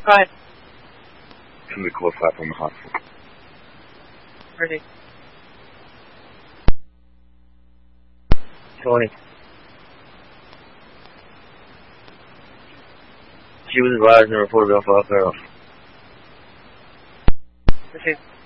Hi. Somebody call 5 on the hospital. Ready. Tony. She was advised and reported off Arrow. Proceed.